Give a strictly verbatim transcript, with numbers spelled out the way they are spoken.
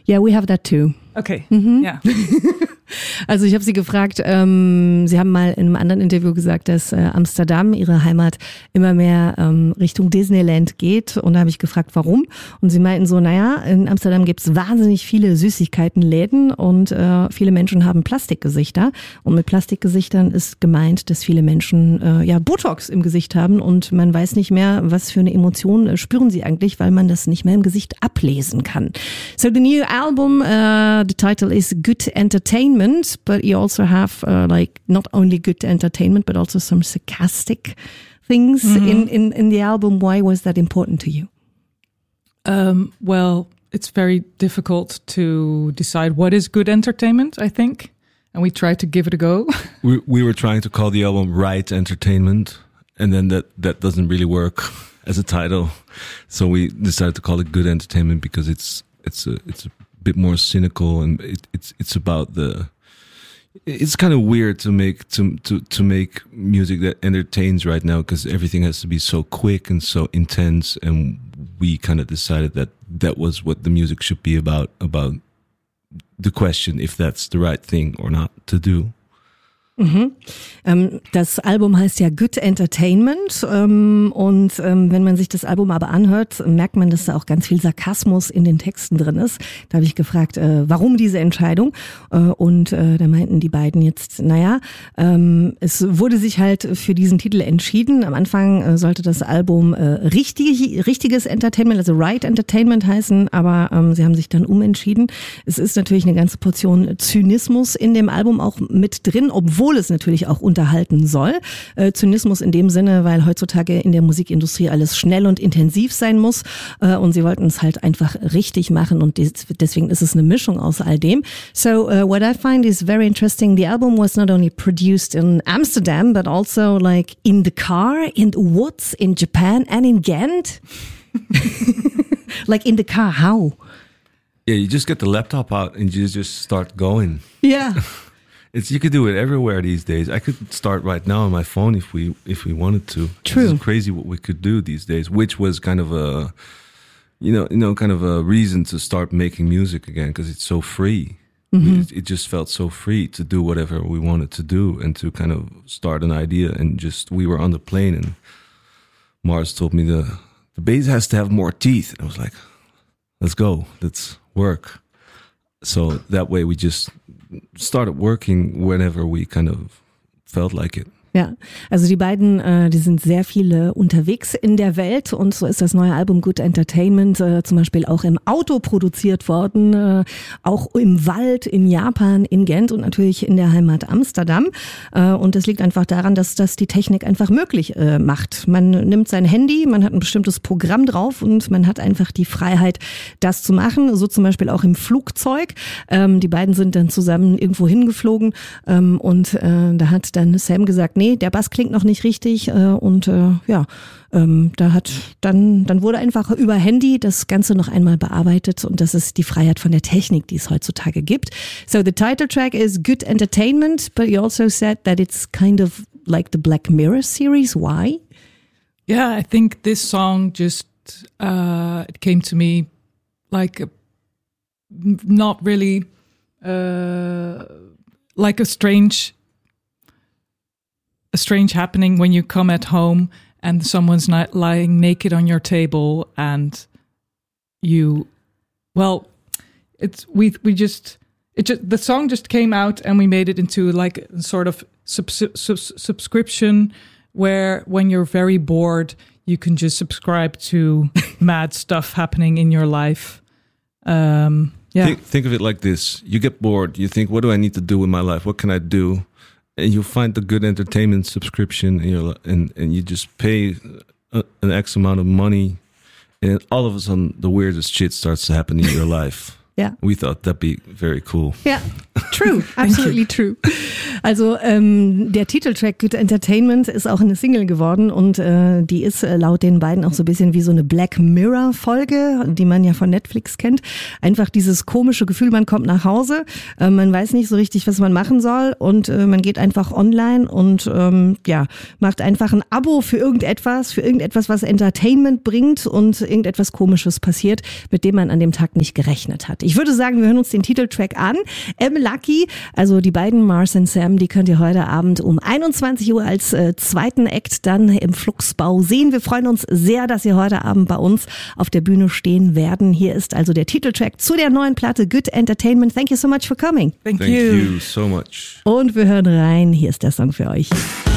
Yeah, we have that too. Okay, mhm. ja. Also ich habe sie gefragt, ähm, sie haben mal in einem anderen Interview gesagt, dass äh, Amsterdam, ihre Heimat, immer mehr ähm, Richtung Disneyland geht. Und da habe ich gefragt, warum? Und sie meinten so, naja, in Amsterdam gibt's wahnsinnig viele Süßigkeitenläden und äh, viele Menschen haben Plastikgesichter. Und mit Plastikgesichtern ist gemeint, dass viele Menschen äh, ja Botox im Gesicht haben und man weiß nicht mehr, was für eine Emotion äh, spüren sie eigentlich, weil man das nicht mehr im Gesicht ablesen kann. So the new album, uh, the title is Good Entertainment. But you also have uh, like not only good entertainment, but also some sarcastic things mm-hmm. in, in, in the album. Why was that important to you? Um, well, it's very difficult to decide what is good entertainment, I think. And we tried to give it a go. we, we were trying to call the album Right Entertainment. And then that, that doesn't really work as a title. So we decided to call it Good Entertainment because it's, it's a, it's a bit more cynical and it, it's, it's about the, it's kind of weird to make to to to make music that entertains right now because everything has to be so quick and so intense, and we kind of decided that that was what the music should be about, about the question if that's the right thing or not to do. Mhm. Ähm, das Album heißt ja Good Entertainment ähm, und ähm, wenn man sich das Album aber anhört, merkt man, dass da auch ganz viel Sarkasmus in den Texten drin ist. Da habe ich gefragt, äh, warum diese Entscheidung äh, und äh, da meinten die beiden jetzt, naja, ähm, es wurde sich halt für diesen Titel entschieden. Am Anfang äh, sollte das Album äh, richtig, richtiges Entertainment, also Right Entertainment heißen, aber ähm, sie haben sich dann umentschieden. Es ist natürlich eine ganze Portion Zynismus in dem Album auch mit drin, obwohl Obwohl es natürlich auch unterhalten soll. Äh, Zynismus in dem Sinne, weil heutzutage in der Musikindustrie alles schnell und intensiv sein muss äh, und sie wollten es halt einfach richtig machen und des, deswegen ist es eine Mischung aus all dem. So uh, what I find is very interesting, the album was not only produced in Amsterdam, but also like in the car, in the woods, in Japan and in Ghent. Like in the car, how? Yeah, you just get the laptop out and you just start going. Yeah. It's you could do it everywhere these days. I could start right now on my phone if we if we wanted to. True. It's crazy what we could do these days, which was kind of a, you know, you know, kind of a reason to start making music again because it's so free. Mm-hmm. It, it just felt so free to do whatever we wanted to do and to kind of start an idea and just we were on the plane and Mars told me the the bass has to have more teeth. I was like, let's go, let's work. So that way we just started working whenever we kind of felt like it. Ja, also die beiden, äh, die sind sehr viele unterwegs in der Welt und so ist das neue Album Good Entertainment äh, zum Beispiel auch im Auto produziert worden, äh, auch im Wald in Japan, in Gent und natürlich in der Heimat Amsterdam. Äh, und das liegt einfach daran, dass das die Technik einfach möglich äh, macht. Man nimmt sein Handy, man hat ein bestimmtes Programm drauf und man hat einfach die Freiheit, das zu machen. So zum Beispiel auch im Flugzeug. Ähm, die beiden sind dann zusammen irgendwo hingeflogen ähm, und äh, da hat dann Sam gesagt, nee, der Bass klingt noch nicht richtig äh, und äh, ja, ähm, da hat dann dann wurde einfach über Handy das Ganze noch einmal bearbeitet und das ist die Freiheit von der Technik, die es heutzutage gibt. So the title track is Good Entertainment, but you also said that it's kind of like the Black Mirror series. Why? Yeah, I think this song just uh, it came to me like a, not really uh, like a strange. a strange happening when you come at home and someone's not lying naked on your table and you, well, it's, we, we just, it just, the song just came out and we made it into like a sort of sub, sub, subscription where when you're very bored, you can just subscribe to mad stuff happening in your life. Um, yeah. Think, think of it like this. You get bored. You think, what do I need to do with my life? What can I do? And you find the Good Entertainment subscription and, you're, and, and you just pay a, an X amount of money and all of a sudden the weirdest shit starts to happen in your life. Ja. We thought that'd be very cool. Ja, true, absolutely true. Also ähm, der Titeltrack Good Entertainment ist auch eine Single geworden und äh, die ist äh, laut den beiden auch so ein bisschen wie so eine Black Mirror Folge, die man ja von Netflix kennt. Einfach dieses komische Gefühl, man kommt nach Hause, äh, man weiß nicht so richtig, was man machen soll und äh, man geht einfach online und ähm, ja, macht einfach ein Abo für irgendetwas, für irgendetwas, was Entertainment bringt und irgendetwas Komisches passiert, mit dem man an dem Tag nicht gerechnet hat. gemacht. Ich würde sagen, wir hören uns den Titeltrack an. M. Lucky, also die beiden Mars und Sam, die könnt ihr heute Abend um einundzwanzig Uhr als äh, zweiten Act dann im Fluxbau sehen. Wir freuen uns sehr, dass ihr heute Abend bei uns auf der Bühne stehen werden. Hier ist also der Titeltrack zu der neuen Platte Good Entertainment. Thank you so much for coming. Thank, Thank you. you so much. Und wir hören rein. Hier ist der Song für euch.